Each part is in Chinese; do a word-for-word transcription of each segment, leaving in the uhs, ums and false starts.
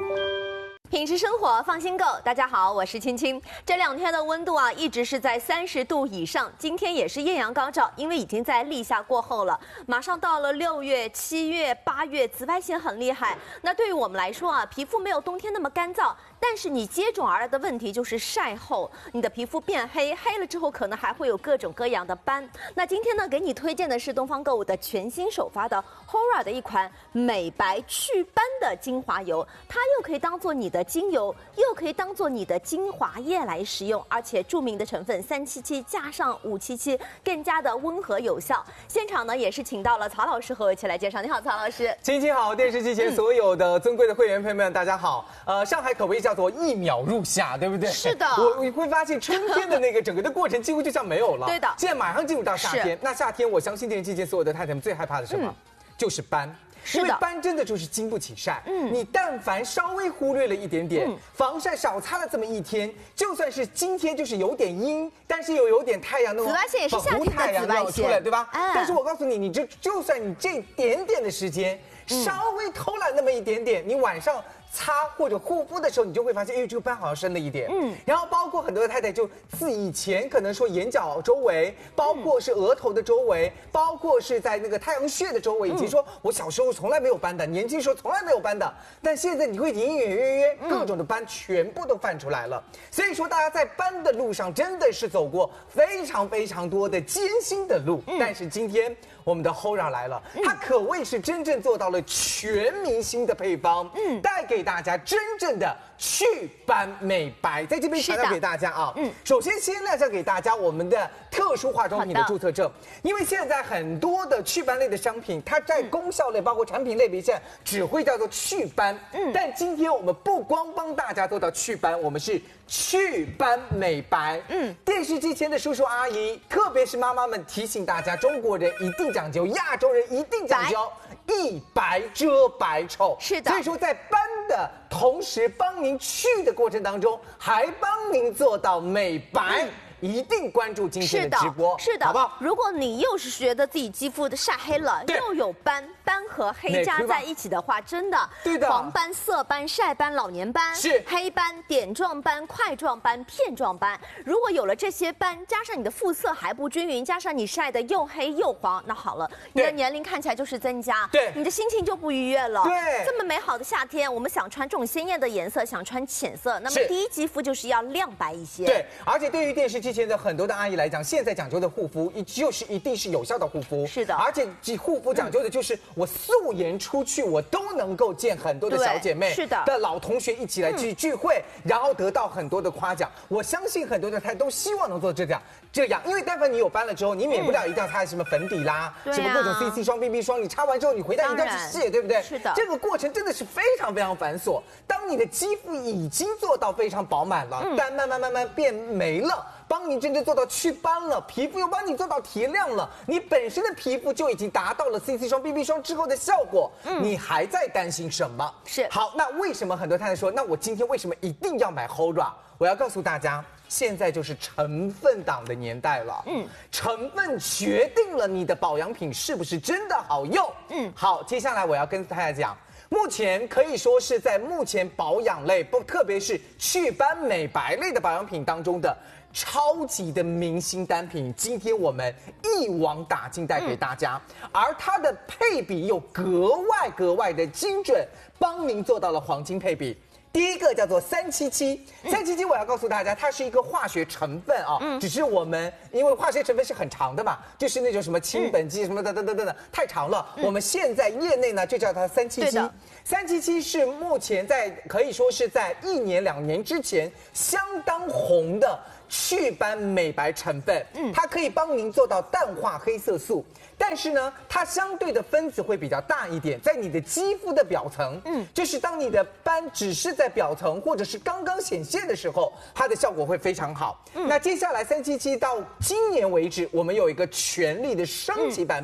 品质生活，放心购。大家好，我是青青。这两天的温度啊，一直是在三十度以上。今天也是艳阳高照，因为已经在立夏过后了，马上到了六月、七月、八月，紫外线很厉害。那对于我们来说啊，皮肤没有冬天那么干燥，但是你接踵而来的问题就是晒后，你的皮肤变黑，黑了之后可能还会有各种各样的斑。那今天呢，给你推荐的是东方购物的全新首发的 H O R A 的一款美白祛斑的精华油，它又可以当做你的精油，又可以当做你的精华液来使用，而且著名的成分三七七加上五七七，更加的温和有效。现场呢也是请到了曹老师和我一起来介绍。你好，曹老师。 青青好，电视机前所有的尊贵的会员朋友们，大家好。呃，上海口碑叫做一秒入夏，对不对？ 是的。 我你会发现春天的那个整个的过程几乎就像没有了。 对的。 现在马上进入到夏天，那夏天我相信电视机前所有的太太们最害怕的是什么？嗯、就是斑。因为斑真的就是经不起晒，嗯，你但凡稍微忽略了一点点，嗯、防晒少擦了这么一天，就算是今天就是有点阴，但是又有点太阳那种紫外线也是夏天的紫外线出来，对吧？ 嗯、 但是我告诉你，你这就算你这点点的时间，嗯、稍微偷懒那么一点点，你晚上擦或者护肤的时候，你就会发现，哎，这个斑好像深了一点。嗯，然后包括很多的太太，就自以前可能说眼角周围，包括是额头的周围，嗯、包括是在那个太阳穴的周围，以及说我小时候从来没有斑的，年轻时候从来没有斑的，但现在你会隐隐约约各种的斑全部都泛出来了。所以说，大家在斑的路上真的是走过非常非常多的艰辛的路。嗯、但是今天我们的 H O R A 来了，它可谓是真正做到了全明星的配方，嗯，带给大家真正的祛斑美白。在这边强调给大家啊，嗯，首先先亮相给大家我们的特殊化妆品的注册证，因为现在很多的祛斑类的商品，它在功效类包括产品类别上只会叫做祛斑，嗯，但今天我们不光帮大家做到祛斑，我们是祛斑美白。嗯，电视机前的叔叔阿姨，特别是妈妈们，提醒大家，中国人一定讲究，亚洲人一定讲究一白遮百丑。 是的， 所以说在斑的同时帮您去的过程当中，还帮您做到美白。嗯，一定关注今天的直播， 是的，是的， 好不好？ 如果你又是觉得自己肌肤的晒黑了，又有斑，斑和黑加在一起的话，真的， 对的， 黄斑、色斑、晒斑、老年斑， 是黑斑、点状斑、块状斑、片状斑。如果有了这些斑，加上你的肤色还不均匀，加上你晒得又黑又黄，那好了，你的年龄看起来就是增加， 对， 你的心情就不愉悦了。 对， 这么美好的夏天，我们想穿这种鲜艳的颜色，想穿浅色，那么第一肌肤就是要亮白一些。 对，而且对于电视机前的很多的阿姨来讲，现在讲究的护肤，就是一定是有效的护肤。 是的， 而且护肤讲究的就是我素颜出去，我都能够见很多的小姐妹， 是的， 的老同学一起来聚聚会，嗯、然后得到很多的夸奖。我相信很多的她都希望能做这样这样，因为但凡你有斑了之后，你免不了一定要擦什么粉底啦，嗯、什么各种 C C 霜、B B 霜，你擦完之后你回家一定要去卸，对不对？ 是的， 这个过程真的是非常非常繁琐。当你的肌肤已经做到非常饱满了，但、嗯、慢慢慢慢变没了。帮你真正做到祛斑了，皮肤又帮你做到提亮了，你本身的皮肤就已经达到了 C C 霜、B B 霜之后的效果，嗯，你还在担心什么？ 是好，那为什么很多太太说，那我今天为什么一定要买 H O R A？ 我要告诉大家，现在就是成分党的年代了，嗯，成分决定了你的保养品是不是真的好用，嗯，好，接下来我要跟大家讲。目前可以说是在目前保养类，不特别是祛斑美白类的保养品当中的超级的明星单品，今天我们一网打尽带给大家，嗯、而它的配比又格外格外的精准，帮您做到了黄金配比。第一个叫做三七七，三七七我要告诉大家，它是一个化学成分啊，嗯、只是我们因为化学成分是很长的嘛，就是那种什么氢苯基什么的等等等等，太长了。嗯、我们现在业内呢就叫它三七七。三七七是目前在可以说是在一年两年之前相当红的祛斑美白成分，嗯，它可以帮您做到淡化黑色素，但是呢，它相对的分子会比较大一点，在你的肌肤的表层，嗯，就是当你的斑只是在表层或者是刚刚显现的时候，它的效果会非常好。嗯，那接下来三七七到今年为止，我们有一个全力的升级版本。嗯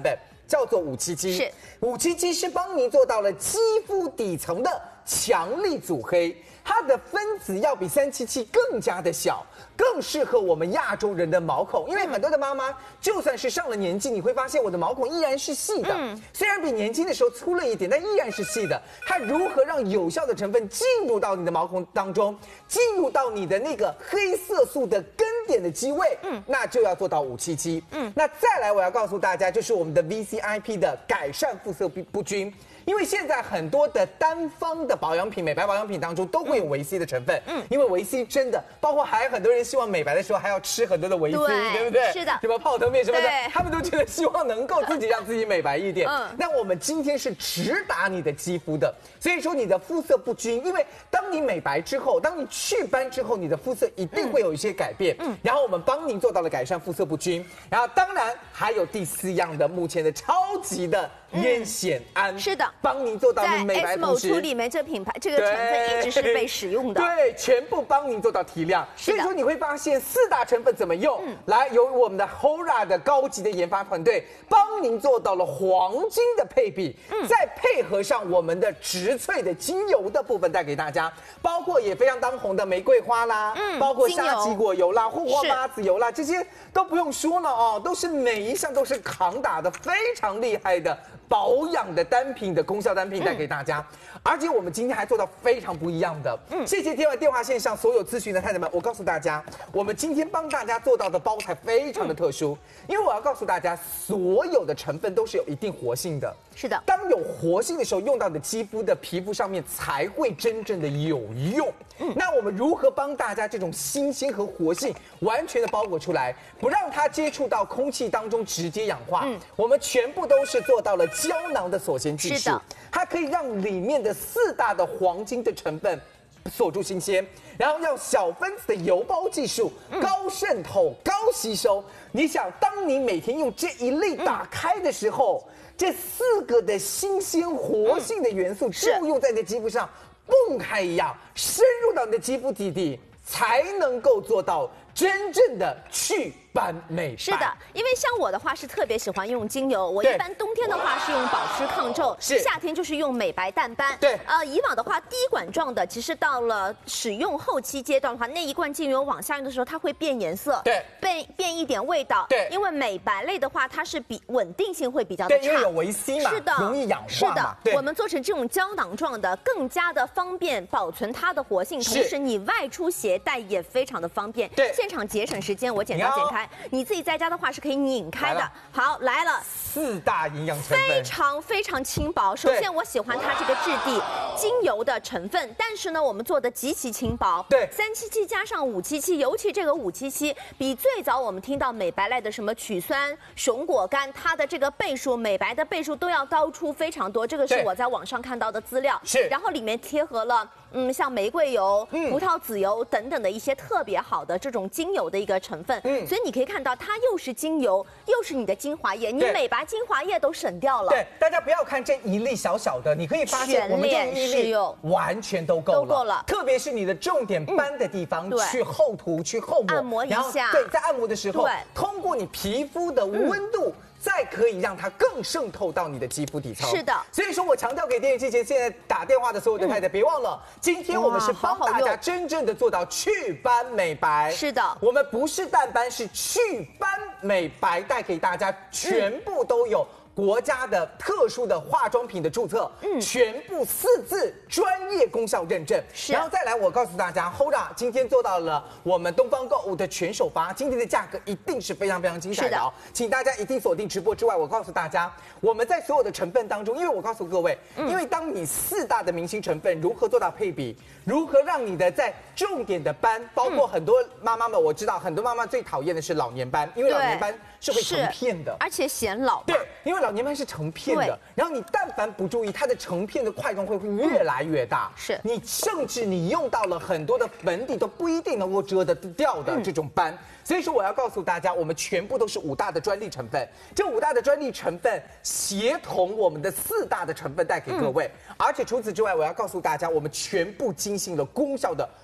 叫做五七七。 是五七七是帮您做到了肌肤底层的强力阻黑。它的分子要比三七七更加的小，更适合我们亚洲人的毛孔。因为很多的妈妈，就算是上了年纪，你会发现我的毛孔依然是细的，嗯、虽然比年轻的时候粗了一点，但依然是细的。它如何让有效的成分进入到你的毛孔当中，进入到你的那个黑色素的根点的基位？嗯，那就要做到五七七。嗯，那再来我要告诉大家，就是我们的 V C I P 的改善肤色不均。因为现在很多的单方的保养品、美白保养品当中都会有维 C 的成分，嗯，因为维 C 真的，包括还有很多人希望美白的时候还要吃很多的维 C， 对, 对不对？ 是的， 什么泡腾面什么的，他们都觉得希望能够自己让自己美白一点。嗯，那我们今天是直达你的肌肤的，所以说你的肤色不均，因为当你美白之后，当你祛斑之后，你的肤色一定会有一些改变。嗯，然后我们帮您做到了改善肤色不均，然后当然还有第四样的，目前的超级的烟酰胺， 嗯、是的， 帮您做到了美白同时， 在 X 某 里面这品牌这个成分一直是被使用的， 对，全部帮您做到提亮。所以说你会发现四大成分怎么用，嗯、来由我们的 H O R A 的高级的研发团队帮您做到了黄金的配比，嗯、再配合上我们的植萃的精油的部分带给大家，包括也非常当红的玫瑰花啦，嗯、包括沙棘果油啦、护花八子油啦，这些都不用说了哦，都是每一项都是扛打的非常厉害的保养的单品的功效单品带给大家，嗯、而且我们今天还做到非常不一样的。嗯，谢谢电话电话线上所有咨询的太太们，我告诉大家，我们今天帮大家做到的包材非常的特殊，嗯、因为我要告诉大家，所有的成分都是有一定活性的。 是的， 当有活性的时候，用到的肌肤的皮肤上面才会真正的有用。嗯，那我们如何帮大家这种新鲜和活性完全的包裹出来，不让它接触到空气当中直接氧化？嗯，我们全部都是做到了胶囊的锁鲜技术， 是的， 它可以让里面的四大的黄金的成分锁住新鲜，然后用小分子的油包技术，高渗透、高吸收。你想，当你每天用这一粒打开的时候，嗯、这四个的新鲜活性的元素就用在你的肌肤上，蹦开一样深入到你的肌肤底底，才能够做到真正的祛斑美白。 是的，因为像我的话是特别喜欢用精油，我一般冬天的话是用保湿抗皱， 是夏天就是用美白淡斑。 对， 呃，以往的话滴管状的，其实到了使用后期阶段的话，那一罐精油往下用的时候，它会变颜色， 对， 变变一点味道， 对， 因为美白类的话，它是比稳定性会比较的差， 对，因为有维 C 嘛， 是的， 容易氧化嘛， 是的， 对， 我们做成这种胶囊状的，更加的方便保存它的活性，同时你外出携带也非常的方便， 对， 现场节省时间，我剪刀剪开，你自己在家的话是可以拧开的。好，来了， 四大营养成分， 非常非常轻薄。首先我喜欢它这个质地，精油的成分，但是呢，我们做的极其轻薄。 对， 三七七加上五七七，尤其这个五七七，比最早我们听到美白类的什么曲酸、熊果苷，它的这个倍数，美白的倍数都要高出非常多。这个是我在网上看到的资料。 是， 然后里面贴合了。嗯，像玫瑰油、嗯、葡萄籽油等等的一些特别好的这种精油的一个成分，嗯，所以你可以看到它又是精油，又是你的精华液，你美白精华液都省掉了。 对，大家不要看这一粒小小的，你可以发现我们这一粒完全都够了， 都够了。 特别是你的重点斑的地方，嗯、去厚涂、去厚抹， 按摩一下。 对，在按摩的时候，通过你皮肤的温度。嗯，再可以让它更渗透到你的肌肤底层。 是的， 所以说我强调给电视机前现在打电话的所有的太太，嗯、别忘了，今天我们是帮大家真正的做到祛斑美白。 是的， 我们不是淡斑，是祛斑美白，带给大家全部都有。国家的特殊的化妆品的注册，嗯，全部四字专业功效认证。 是， 然后再来，我告诉大家 ，H O R A 今天做到了我们东方购物的全首发，今天的价格一定是非常非常精彩的哦，请大家一定锁定直播之外，我告诉大家，我们在所有的成分当中，因为我告诉各位，嗯、因为当你四大的明星成分如何做到配比，如何让你的在重点的斑，包括很多妈妈们，我知道很多妈妈最讨厌的是老年斑，因为老年斑是会成片的， 而且显老。 对，因为老年斑是成片的，然后你但凡不注意，它的成片的块状会会越来越大。 是、嗯， 你甚至你用到了很多的粉底都不一定能够遮得掉的这种斑。嗯，所以说我要告诉大家，我们全部都是五大的专利成分，这五大的专利成分协同我们的四大的成分带给各位。嗯、而且除此之外，我要告诉大家，我们全部精心的功效的